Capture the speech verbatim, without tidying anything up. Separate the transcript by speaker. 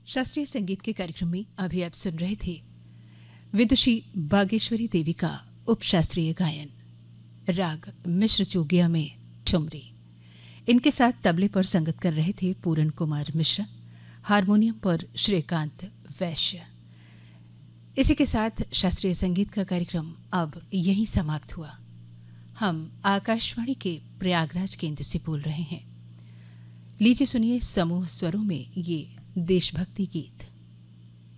Speaker 1: शास्त्रीय संगीत के कार्यक्रम में अभी आप सुन रहे थे विदुषी बागेश्वरी देवी का उपशास्त्रीय गायन, राग मिश्र जोगिया में ठुमरी। इनके साथ तबले पर संगत कर रहे थे पूरन कुमार मिश्रा, हारमोनियम पर श्रीकांत वैश्य। इसी के साथ शास्त्रीय संगीत का कार्यक्रम अब यहीं समाप्त हुआ। हम आकाशवाणी के प्रयागराज केंद्र से बोल रहे हैं। लीजिए सुनिए समूह स्वरों में ये देशभक्ति गीत।